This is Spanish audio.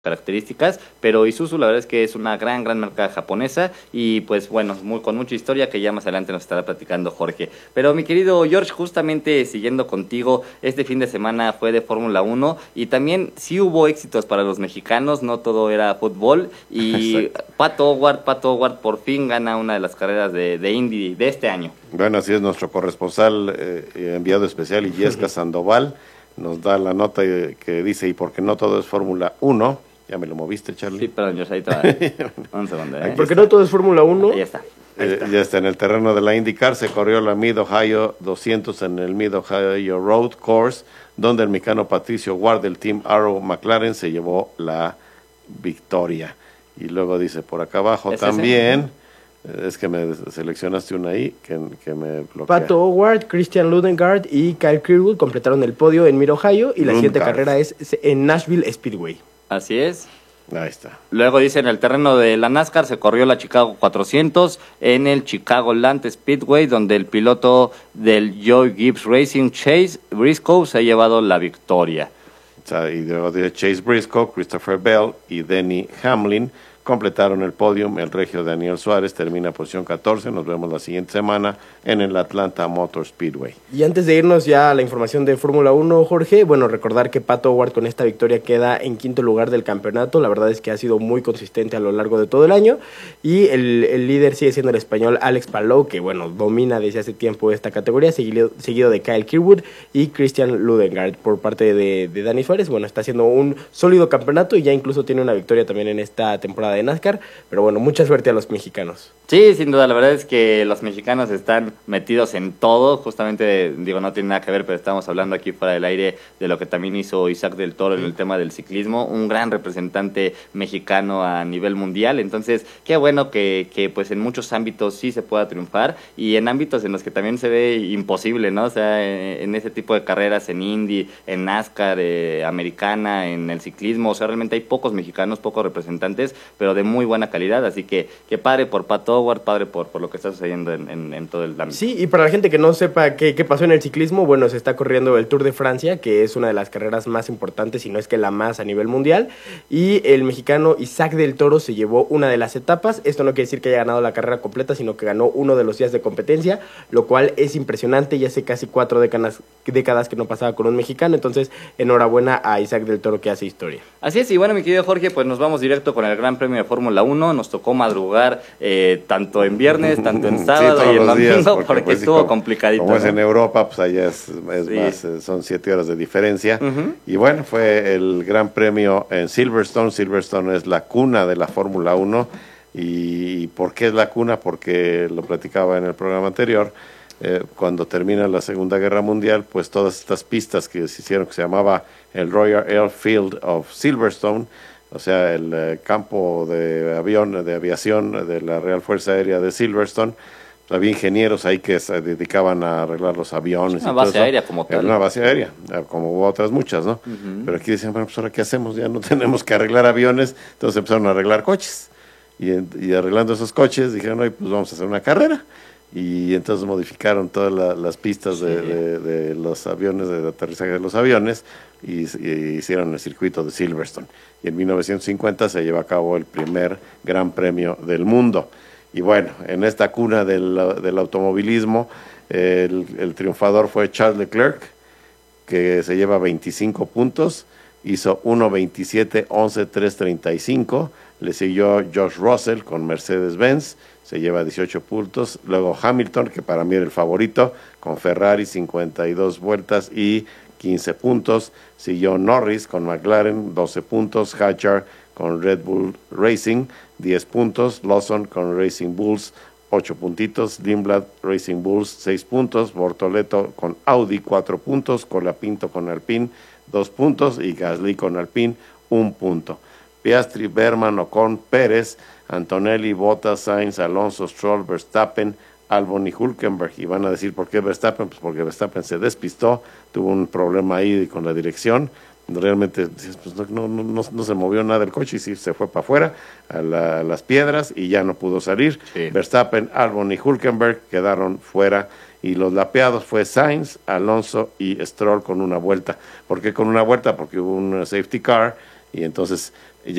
características, pero Isuzu la verdad es que es una gran marca japonesa y pues bueno, con mucha historia que ya más adelante nos estará platicando Jorge. Pero mi querido George, justamente siguiendo contigo, este fin de semana fue de Fórmula 1 y también sí hubo éxitos para los mexicanos, no todo era fútbol y Pato Howard por fin gana una de las carreras de Indy de este año. Bueno, así es, nuestro corresponsal enviado especial, Illesca Sandoval, nos da la nota que dice, y porque no todo es Fórmula 1. Ya me lo moviste, Charlie. Sí, perdón, yo ahí un segundo. Porque no todo es Fórmula 1. Ahí está. Ya está en el terreno de la IndyCar. Se corrió la Mid-Ohio 200 en el Mid-Ohio Road Course, donde el mexicano Patricio Ward del Team Arrow McLaren se llevó la victoria. Y luego dice por acá abajo también, es que me seleccionaste una ahí que me bloquea. Pato Howard, Christian Ludengard y Kyle Kirkwood completaron el podio en Mid-Ohio y la siguiente carrera es en Nashville Speedway. Así es. Ahí está. Luego dice, en el terreno de la NASCAR se corrió la Chicago 400 en el Chicago Land Speedway, donde el piloto del Joe Gibbs Racing, Chase Briscoe, se ha llevado la victoria. Y luego de Chase Briscoe, Christopher Bell y Denny Hamlin completaron el podium. El regio Daniel Suárez termina posición 14. Nos vemos la siguiente semana en el Atlanta Motor Speedway. Y antes de irnos ya a la información de Fórmula 1, Jorge, bueno, recordar que Pato Howard con esta victoria queda en quinto lugar del campeonato. La verdad es que ha sido muy consistente a lo largo de todo el año. Y el líder sigue siendo el español Alex Palou, que bueno, domina desde hace tiempo esta categoría, seguido de Kyle Kirkwood y Christian Ludengard por parte de Dani Suárez. Bueno, está haciendo un sólido campeonato y ya incluso tiene una victoria también en esta temporada de NASCAR, pero bueno, mucha suerte a los mexicanos. Sí, sin duda, la verdad es que los mexicanos están metidos en todo, justamente, digo, no tiene nada que ver, pero estamos hablando aquí fuera del aire de lo que también hizo Isaac del Toro en el tema del ciclismo, un gran representante mexicano a nivel mundial, entonces, qué bueno que pues en muchos ámbitos sí se pueda triunfar, y en ámbitos en los que también se ve imposible, ¿no? O sea, en ese tipo de carreras, en Indy, en NASCAR, americana, en el ciclismo, o sea, realmente hay pocos mexicanos, pocos representantes, pero de muy buena calidad, así que padre por Pato Howard, padre por lo que está sucediendo en todo el ámbito. Sí, y para la gente que no sepa qué pasó en el ciclismo, bueno, se está corriendo el Tour de Francia, que es una de las carreras más importantes, si no es que la más a nivel mundial, y el mexicano Isaac del Toro se llevó una de las etapas. Esto no quiere decir que haya ganado la carrera completa, sino que ganó uno de los días de competencia, lo cual es impresionante, ya hace casi 4 décadas que no pasaba con un mexicano, entonces enhorabuena a Isaac del Toro, que hace historia. Así es, y bueno, mi querido Jorge, pues nos vamos directo con el Gran Premio de Fórmula 1, nos tocó madrugar tanto en viernes, tanto en sábado y en domingo, porque pues, estuvo complicadito. Como es en Europa, pues allá es más, son 7 horas de diferencia. Y bueno, fue el Gran Premio en Silverstone. Silverstone es la cuna de la Fórmula 1. ¿Y por qué es la cuna? Porque lo platicaba en el programa anterior. Cuando termina la Segunda Guerra Mundial, pues todas estas pistas que se hicieron, que se llamaba el Royal Airfield of Silverstone, o sea, el campo de aviación de la Real Fuerza Aérea de Silverstone. Había ingenieros ahí que se dedicaban a arreglar los aviones. Una base aérea como tal. Una base aérea, como hubo otras muchas, ¿no? Pero aquí decían, bueno, pues ahora ¿qué hacemos? Ya no tenemos que arreglar aviones, entonces empezaron a arreglar coches. Y arreglando esos coches dijeron, oye, pues vamos a hacer una carrera. Y entonces modificaron todas las pistas de los aviones, de aterrizaje de los aviones, y hicieron el circuito de Silverstone. Y en 1950 se llevó a cabo el primer Gran Premio del mundo. Y bueno, en esta cuna del automovilismo, el triunfador fue Charles Leclerc, que se lleva 25 puntos, hizo 1.27, 11, 3.35, le siguió George Russell con Mercedes-Benz, se lleva 18 puntos, luego Hamilton, que para mí era el favorito, con Ferrari, 52 vueltas y 15 puntos, siguió Norris con McLaren, 12 puntos, Hadjar con Red Bull Racing, 10 puntos, Lawson con Racing Bulls, 8 puntitos, Lindblad Racing Bulls, 6 puntos, Bortoleto con Audi, 4 puntos, Colapinto con Alpine, 2 puntos, y Gasly con Alpine, 1 punto. Piastri, Berman, Ocon, Pérez, Antonelli, Bottas, Sainz, Alonso, Stroll, Verstappen, Albon y Hülkenberg. Y van a decir, ¿por qué Verstappen? Pues porque Verstappen se despistó, tuvo un problema ahí con la dirección. Realmente pues no se movió nada el coche y sí se fue para afuera a las piedras y ya no pudo salir. Sí. Verstappen, Albon y Hülkenberg quedaron fuera. Y los lapeados fue Sainz, Alonso y Stroll con una vuelta. ¿Por qué con una vuelta? Porque hubo un safety car y entonces